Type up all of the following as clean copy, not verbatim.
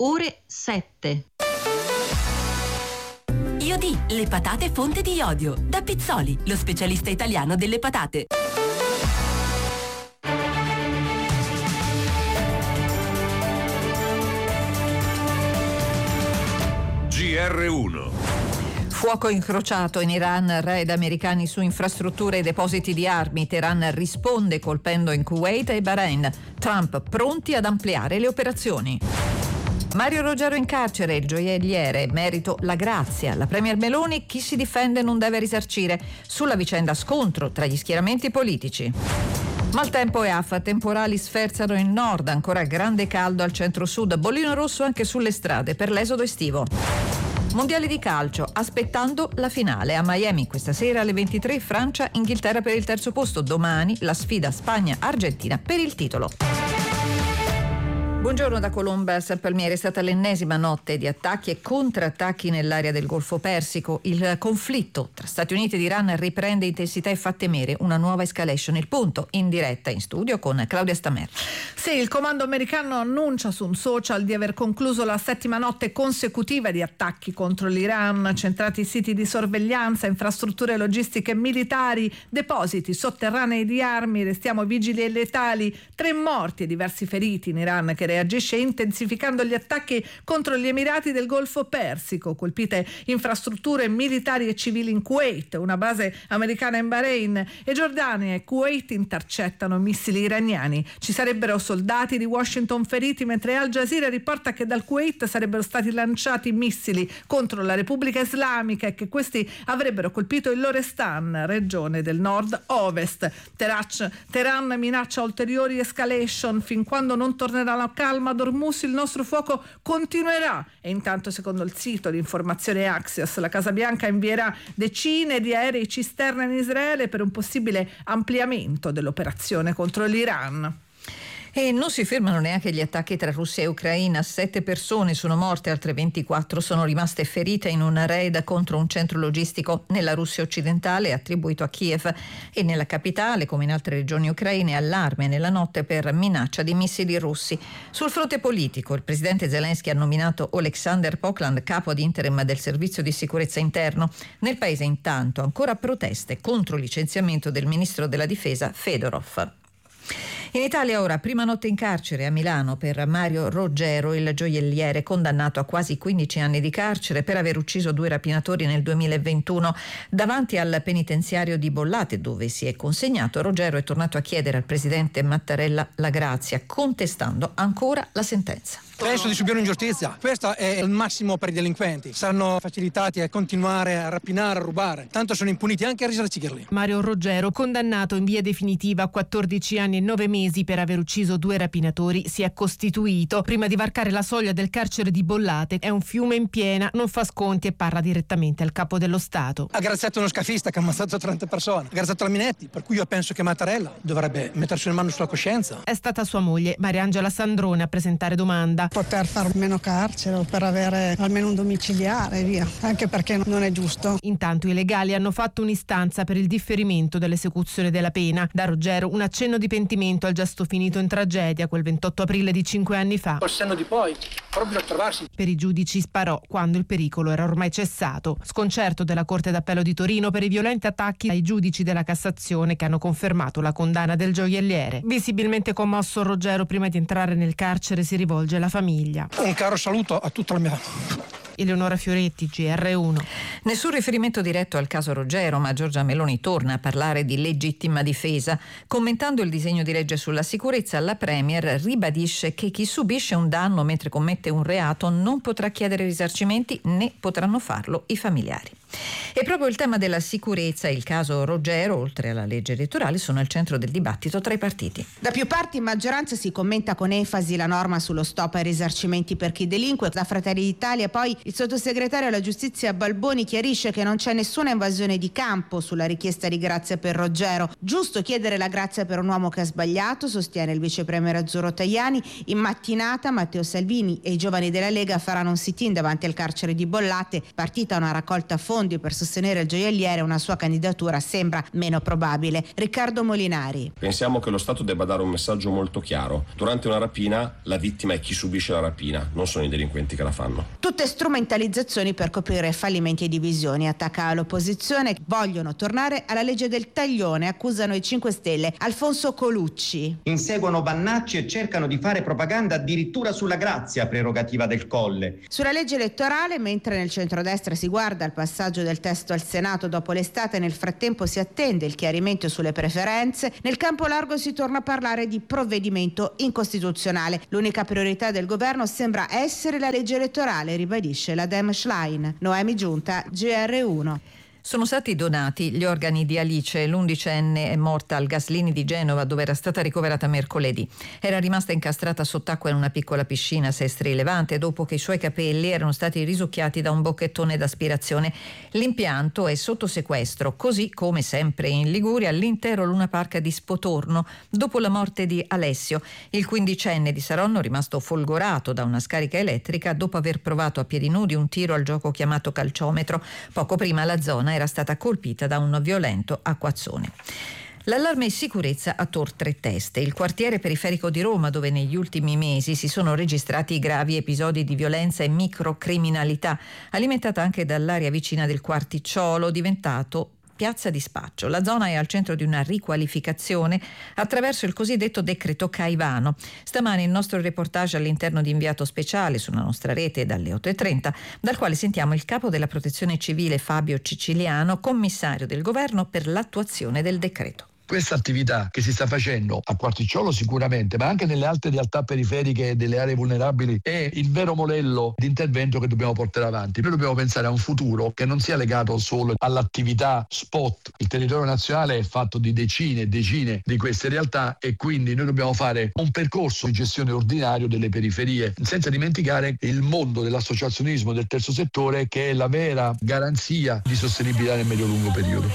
ore 7. Iodì, le patate fonte di iodio. Da Pizzoli, lo specialista italiano delle patate. GR1. Fuoco incrociato in Iran, raid americani su infrastrutture e depositi di armi. Teheran risponde colpendo in Kuwait e Bahrain. Trump pronti ad ampliare le operazioni. Mario Roggero in carcere, il gioielliere, merito la grazia. La premier Meloni, chi si difende non deve risarcire. Sulla vicenda scontro tra gli schieramenti politici. Maltempo e affa, temporali sferzano il nord, ancora grande caldo al centro-sud, bollino rosso anche sulle strade per l'esodo estivo. Mondiali di calcio, aspettando la finale a Miami questa sera alle 23, Francia-Inghilterra per il terzo posto, domani la sfida Spagna-Argentina per il titolo. Buongiorno da Colomba, San Palmieri. È stata l'ennesima notte di attacchi e contrattacchi nell'area del Golfo Persico. Il conflitto tra Stati Uniti ed Iran riprende intensità e fa temere una nuova escalation. Il punto in diretta in studio con Claudia Stamer. Sì, il comando americano annuncia su un social di aver concluso la 7ª notte consecutiva di attacchi contro l'Iran, centrati siti di sorveglianza, infrastrutture logistiche militari, depositi sotterranei di armi. Restiamo vigili e letali. 3 morti e diversi feriti in Iran, che reagisce intensificando gli attacchi contro gli Emirati del Golfo Persico. Colpite infrastrutture militari e civili in Kuwait, una base americana in Bahrain, e Giordania e Kuwait intercettano missili iraniani. Ci sarebbero soldati di Washington feriti, mentre Al Jazeera riporta che dal Kuwait sarebbero stati lanciati missili contro la Repubblica Islamica e che questi avrebbero colpito il Lorestan, regione del nord-ovest. Teheran minaccia ulteriori escalation fin quando non tornerà la calma ad Hormuz. Il nostro fuoco continuerà. E intanto, secondo il sito di informazione Axios, la Casa Bianca invierà decine di aerei cisterna in Israele per un possibile ampliamento dell'operazione contro l'Iran. E non si fermano neanche gli attacchi tra Russia e Ucraina. 7 persone sono morte, altre 24 sono rimaste ferite in una raid contro un centro logistico nella Russia occidentale attribuito a Kiev, e nella capitale, come in altre regioni ucraine, allarme nella notte per minaccia di missili russi. Sul fronte politico, il presidente Zelensky ha nominato Oleksandr Pokland capo ad interim del servizio di sicurezza interno. Nel paese intanto ancora proteste contro il licenziamento del ministro della difesa Fedorov. In Italia ora, prima notte in carcere a Milano per Mario Roggero, il gioielliere condannato a quasi 15 anni di carcere per aver ucciso 2 rapinatori nel 2021. Davanti al penitenziario di Bollate, dove si è consegnato, Roggero è tornato a chiedere al presidente Mattarella la grazia, contestando ancora la sentenza. Penso di subire un'ingiustizia. Questo è il massimo per i delinquenti. Saranno facilitati a continuare a rapinare, a rubare. Tanto sono impuniti anche a risarcirli. Mario Roggero, condannato in via definitiva a 14 anni e 9 mesi per aver ucciso 2 rapinatori, si è costituito. Prima di varcare la soglia del carcere di Bollate, è un fiume in piena, non fa sconti e parla direttamente al capo dello Stato. Ha graziato uno scafista che ha ammazzato 30 persone. Ha graziato la Minetti, per cui io penso che Mattarella dovrebbe mettersi le mani sulla coscienza. È stata sua moglie, Mariangela Sandrone, a presentare domanda. Poter far meno carcere o per avere almeno un domiciliare, via, anche perché non è giusto. Intanto i legali hanno fatto un'istanza per il differimento dell'esecuzione della pena. Da Roggero un accenno di pentimento al gesto finito in tragedia quel 28 aprile di 5 anni fa. Col senno di poi, proprio a trovarsi. Per i giudici sparò quando il pericolo era ormai cessato. Sconcerto della Corte d'Appello di Torino per i violenti attacchi ai giudici della Cassazione che hanno confermato la condanna del gioielliere. Visibilmente commosso, Roggero prima di entrare nel carcere si rivolge alla famiglia. Un caro saluto a tutta la mia. Eleonora Fioretti, GR1. Nessun riferimento diretto al caso Roggero, ma Giorgia Meloni torna a parlare di legittima difesa. Commentando il disegno di legge sulla sicurezza, la Premier ribadisce che chi subisce un danno mentre commette un reato non potrà chiedere risarcimenti, né potranno farlo i familiari. E proprio il tema della sicurezza e il caso Roggero, oltre alla legge elettorale, sono al centro del dibattito tra i partiti. Da più parti in maggioranza si commenta con enfasi la norma sullo stop ai risarcimenti per chi delinque. Da Fratelli d'Italia poi il sottosegretario alla giustizia Balboni chiarisce che non c'è nessuna invasione di campo sulla richiesta di grazia per Roggero. Giusto chiedere la grazia per un uomo che ha sbagliato, sostiene il vice premier Azzurro Tajani. In mattinata Matteo Salvini e i giovani della Lega faranno un sit-in davanti al carcere di Bollate, partita una raccolta fondi fondi per sostenere il gioielliere, una sua candidatura sembra meno probabile. Riccardo Molinari. Pensiamo che lo Stato debba dare un messaggio molto chiaro. Durante una rapina la vittima è chi subisce la rapina, non sono i delinquenti che la fanno. Tutte strumentalizzazioni per coprire fallimenti e divisioni. Attacca l'opposizione, vogliono tornare alla legge del taglione, accusano i 5 Stelle. Alfonso Colucci. Inseguono Vannacci e cercano di fare propaganda addirittura sulla grazia, prerogativa del Colle. Sulla legge elettorale, mentre nel centrodestra si guarda al passaggio del testo al Senato dopo l'estate, nel frattempo si attende il chiarimento sulle preferenze, nel campo largo si torna a parlare di provvedimento incostituzionale. L'unica priorità del governo sembra essere la legge elettorale, ribadisce la Dem Schlein. Noemi Giunta, GR1. Sono stati donati gli organi di Alice, l'11enne è morta al Gaslini di Genova, dove era stata ricoverata mercoledì. Era rimasta incastrata sott'acqua in una piccola piscina a Sestri Levante dopo che i suoi capelli erano stati risucchiati da un bocchettone d'aspirazione. L'impianto è sotto sequestro, così come sempre in Liguria l'intero Luna Park di Spotorno dopo la morte di Alessio. Il 15enne di Saronno, rimasto folgorato da una scarica elettrica dopo aver provato a piedi nudi un tiro al gioco chiamato calciometro. Poco prima la zona era stata colpita da un violento acquazzone. L'allarme sicurezza a Tor Tre Teste, il quartiere periferico di Roma, dove negli ultimi mesi si sono registrati gravi episodi di violenza e microcriminalità, alimentata anche dall'area vicina del Quarticciolo, diventato piazza di spaccio. La zona è al centro di una riqualificazione attraverso il cosiddetto decreto Caivano. Stamani il nostro reportage all'interno di Inviato Speciale sulla nostra rete dalle 8:30, dal quale sentiamo il capo della Protezione Civile Fabio Ciciliano, commissario del governo per l'attuazione del decreto. Questa attività che si sta facendo a Quarticciolo sicuramente, ma anche nelle altre realtà periferiche delle aree vulnerabili, è il vero modello di intervento che dobbiamo portare avanti. Noi dobbiamo pensare a un futuro che non sia legato solo all'attività spot. Il territorio nazionale è fatto di decine e decine di queste realtà e quindi noi dobbiamo fare un percorso di gestione ordinario delle periferie, senza dimenticare il mondo dell'associazionismo del terzo settore, che è la vera garanzia di sostenibilità nel medio-lungo periodo.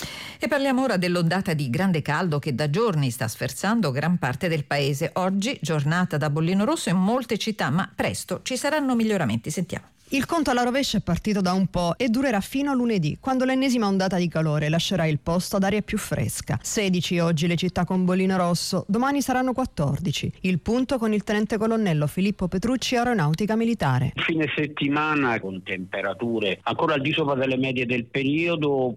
E parliamo ora dell'ondata di grande caldo che da giorni sta sferzando gran parte del paese. Oggi giornata da bollino rosso in molte città, ma presto ci saranno miglioramenti. Sentiamo. Il conto alla rovescia è partito da un po' e durerà fino a lunedì, quando l'ennesima ondata di calore lascerà il posto ad aria più fresca. 16 oggi le città con bollino rosso, domani saranno 14. Il punto con il tenente colonnello Filippo Petrucci, Aeronautica Militare. Fine settimana con temperature ancora al di sopra delle medie del periodo,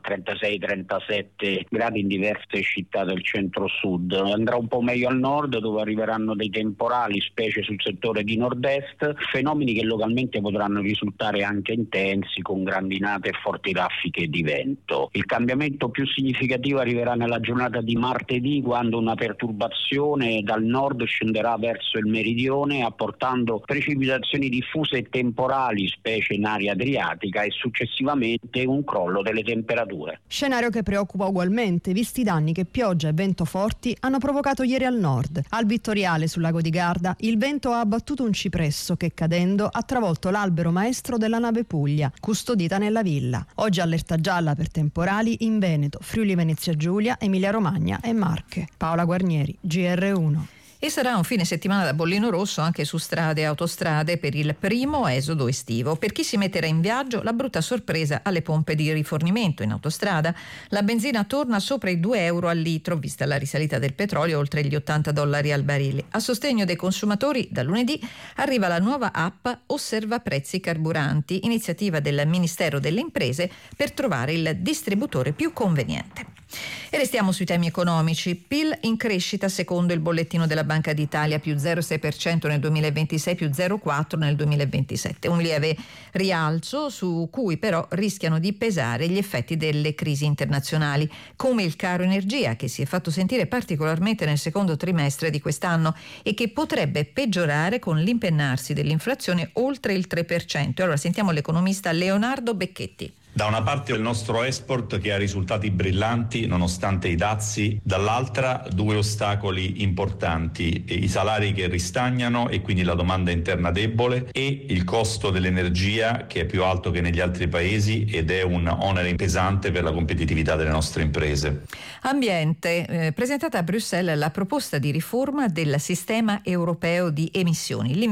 36-37 gradi in diverse città del centro-sud. Andrà un po' meglio al nord, dove arriveranno dei temporali, specie sul settore di nord-est, fenomeni che localmente potranno risultare anche intensi, con grandinate e forti raffiche di vento. Il cambiamento più significativo arriverà nella giornata di martedì, quando una perturbazione dal nord scenderà verso il meridione, apportando precipitazioni diffuse e temporali, specie in area adriatica, e successivamente un crollo delle temperature. Scenario che preoccupa ugualmente, visti i danni che pioggia e vento forti hanno provocato ieri al nord. Al Vittoriale, sul lago di Garda, il vento ha abbattuto un cipresso che, cadendo, ha travolto l'albero maestro della nave Puglia, custodita nella villa. Oggi allerta gialla per temporali in Veneto, Friuli Venezia Giulia, Emilia Romagna e Marche. Paola Guarnieri, GR1. E sarà un fine settimana da bollino rosso anche su strade e autostrade per il primo esodo estivo. Per chi si metterà in viaggio, la brutta sorpresa alle pompe di rifornimento. In autostrada la benzina torna sopra i €2 al litro, vista la risalita del petrolio oltre gli $80 al barile. A sostegno dei consumatori, da lunedì arriva la nuova app Osserva Prezzi Carburanti, iniziativa del Ministero delle Imprese per trovare il distributore più conveniente. E restiamo sui temi economici. PIL in crescita secondo il bollettino della Banca d'Italia, più 0,6% nel 2026, più 0,4% nel 2027. Un lieve rialzo su cui però rischiano di pesare gli effetti delle crisi internazionali, come il caro energia, che si è fatto sentire particolarmente nel secondo trimestre di quest'anno e che potrebbe peggiorare con l'impennarsi dell'inflazione oltre il 3%. Allora sentiamo l'economista Leonardo Becchetti. Da una parte il nostro export che ha risultati brillanti nonostante i dazi, dall'altra due ostacoli importanti: i salari che ristagnano e quindi la domanda interna debole, e il costo dell'energia che è più alto che negli altri paesi ed è un onere pesante per la competitività delle nostre imprese. Ambiente, presentata a Bruxelles la proposta di riforma del sistema europeo di emissioni. L'inviato.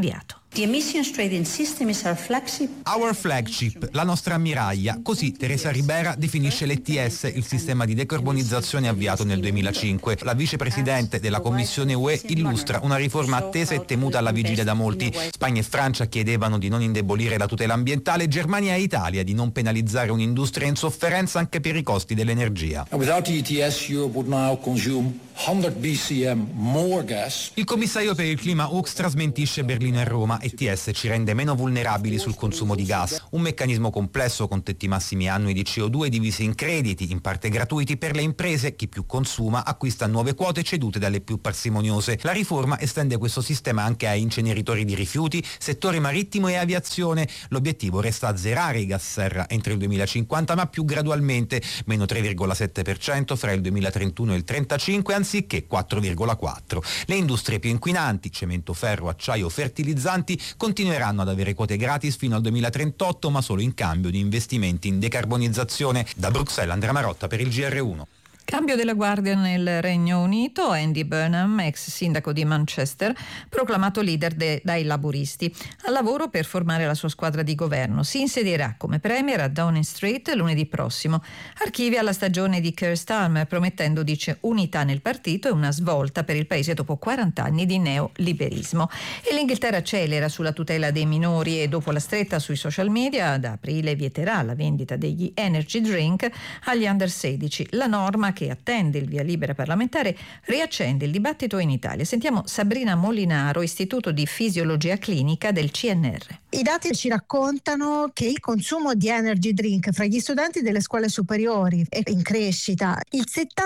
The Emissions Trading System is our flagship. Our flagship, la nostra ammiraglia. Così Teresa Ribera definisce l'ETS, il sistema di decarbonizzazione avviato nel 2005. La vicepresidente della Commissione UE illustra una riforma attesa e temuta alla vigilia da molti. Spagna e Francia chiedevano di non indebolire la tutela ambientale, Germania e Italia di non penalizzare un'industria in sofferenza anche per i costi dell'energia. Without the ETS, Europe would now consume 100 BCM more gas. Il commissario per il clima Hoekstra smentisce Berlino e Roma. ETS ci rende meno vulnerabili sul consumo di gas. Un meccanismo complesso con tetti massimi annui di CO2 divisi in crediti, in parte gratuiti per le imprese. Chi più consuma acquista nuove quote cedute dalle più parsimoniose. La riforma estende questo sistema anche ai inceneritori di rifiuti, settore marittimo e aviazione. L'obiettivo resta azzerare i gas serra entro il 2050, ma più gradualmente, meno 3,7% fra il 2031 e il 35, anziché 4,4. Le industrie più inquinanti, cemento, ferro, acciaio, fertilizzanti, continueranno ad avere quote gratis fino al 2038, ma solo in cambio di investimenti in decarbonizzazione. Da Bruxelles, Andrea Marotta per il GR1. Cambio della guardia nel Regno Unito. Andy Burnham, ex sindaco di Manchester, proclamato leader dai laburisti, al lavoro per formare la sua squadra di governo. Si insedierà come premier a Downing Street lunedì prossimo. Archivia la stagione di Keir Starmer, promettendo, dice, unità nel partito e una svolta per il paese dopo 40 anni di neoliberismo. E l'Inghilterra accelera sulla tutela dei minori e dopo la stretta sui social media da aprile vieterà la vendita degli energy drink agli under 16. La norma, che attende il via libera parlamentare, riaccende il dibattito in Italia. Sentiamo Sabrina Molinaro, Istituto di Fisiologia Clinica del CNR. I dati ci raccontano che il consumo di energy drink fra gli studenti delle scuole superiori è in crescita. Il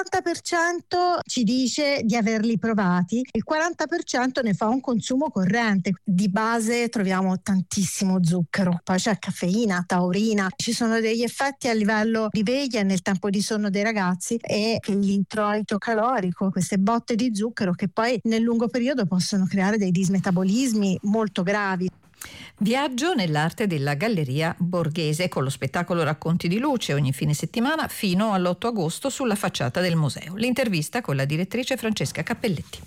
70% ci dice di averli provati, il 40% ne fa un consumo corrente. Di base troviamo tantissimo zucchero, poi c'è caffeina, taurina, ci sono degli effetti a livello di veglia nel tempo di sonno dei ragazzi e l'introito calorico, queste botte di zucchero che poi nel lungo periodo possono creare dei dismetabolismi molto gravi. Viaggio nell'arte della Galleria Borghese con lo spettacolo Racconti di luce ogni fine settimana fino all'8 agosto sulla facciata del museo. L'intervista con la direttrice Francesca Cappelletti.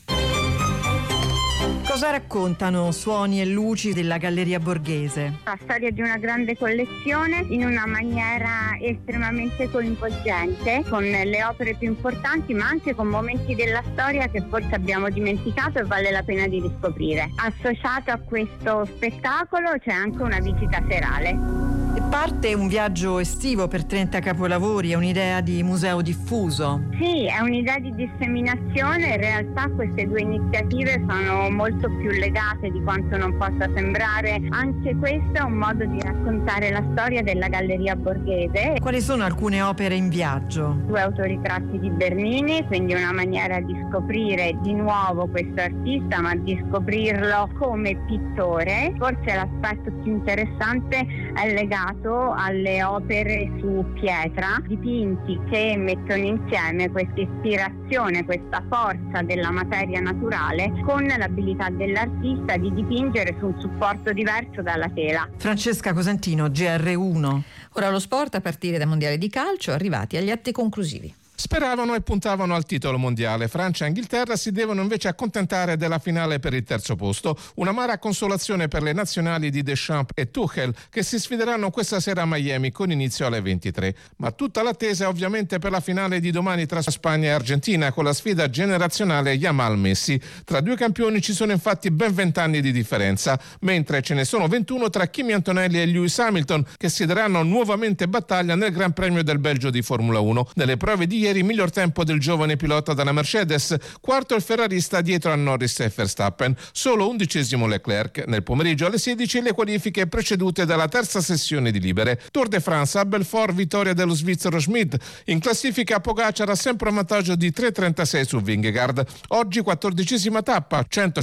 Cosa raccontano Suoni e luci della Galleria Borghese? La storia di una grande collezione in una maniera estremamente coinvolgente, con le opere più importanti ma anche con momenti della storia che forse abbiamo dimenticato e vale la pena di riscoprire. Associato a questo spettacolo c'è anche una visita serale. Parte un viaggio estivo per 30 capolavori, è un'idea di museo diffuso? Sì, è un'idea di disseminazione. In realtà queste due iniziative sono molto più legate di quanto non possa sembrare. Anche questo è un modo di raccontare la storia della Galleria Borghese. Quali sono alcune opere in viaggio? 2 autoritratti di Bernini, quindi una maniera di scoprire di nuovo questo artista, ma di scoprirlo come pittore. Forse l'aspetto più interessante è legato alle opere su pietra, dipinti che mettono insieme questa ispirazione, questa forza della materia naturale con l'abilità dell'artista di dipingere su un supporto diverso dalla tela. Francesca Cosentino, GR1. Ora lo sport a partire dai mondiali di calcio, arrivati agli atti conclusivi. Speravano e puntavano al titolo mondiale. Francia e Inghilterra si devono invece accontentare della finale per il terzo posto. Un'amara consolazione per le nazionali di Deschamps e Tuchel, che si sfideranno questa sera a Miami con inizio alle 23. Ma tutta l'attesa è ovviamente per la finale di domani tra Spagna e Argentina, con la sfida generazionale Yamal-Messi. Tra due campioni ci sono infatti ben 20 anni di differenza, mentre ce ne sono 21 tra Kimi Antonelli e Lewis Hamilton, che si daranno nuovamente battaglia nel Gran Premio del Belgio di Formula 1. Nelle prove di ieri miglior tempo del giovane pilota della Mercedes, quarto il ferrarista dietro a Norris e Verstappen, solo 11° Leclerc. Nel pomeriggio alle 16 le qualifiche precedute dalla terza sessione di libere. Tour de France a Belfort, vittoria dello svizzero Schmid. In classifica Pogacar ha sempre un vantaggio di 3,36 su Vingegaard. Oggi 14ª tappa,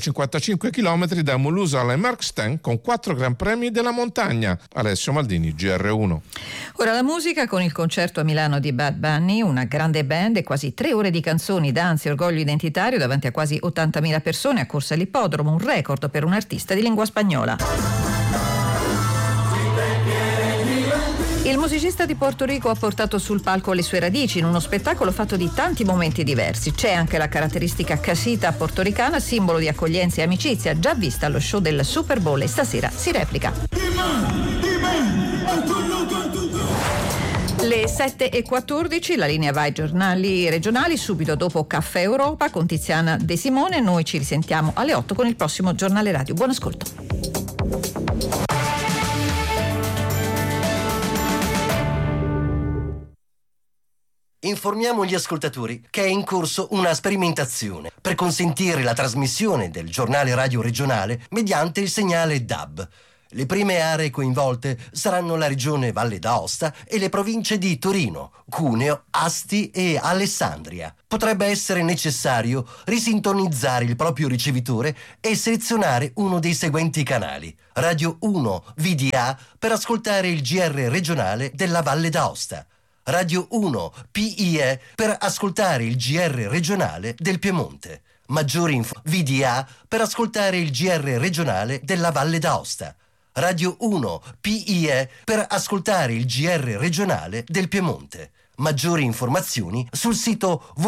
155 km da Mulhouse alle Markstein con 4 Gran Premi della montagna. Alessio Maldini, GR1. Ora la musica con il concerto a Milano di Bad Bunny, una grande band e quasi 3 ore di canzoni, danze e orgoglio identitario davanti a quasi 80.000 persone a Corsa all'Ippodromo, un record per un artista di lingua spagnola. Il musicista di Porto Rico ha portato sul palco le sue radici in uno spettacolo fatto di tanti momenti diversi. C'è anche la caratteristica casita portoricana, simbolo di accoglienza e amicizia, già vista allo show del Super Bowl, e stasera si replica. Le 7:14, la linea va ai giornali regionali, subito dopo Caffè Europa con Tiziana De Simone. Noi ci risentiamo alle 8 con il prossimo giornale radio. Buon ascolto. Informiamo gli ascoltatori che è in corso una sperimentazione per consentire la trasmissione del giornale radio regionale mediante il segnale DAB. Le prime aree coinvolte saranno la regione Valle d'Aosta e le province di Torino, Cuneo, Asti e Alessandria. Potrebbe essere necessario risintonizzare il proprio ricevitore e selezionare uno dei seguenti canali: Radio 1 VDA per ascoltare il GR regionale della Valle d'Aosta, Radio 1 PIE per ascoltare il GR regionale del Piemonte. Maggiori info: VDA per ascoltare il GR regionale della Valle d'Aosta, Radio 1 PIE per ascoltare il GR regionale del Piemonte. Maggiori informazioni sul sito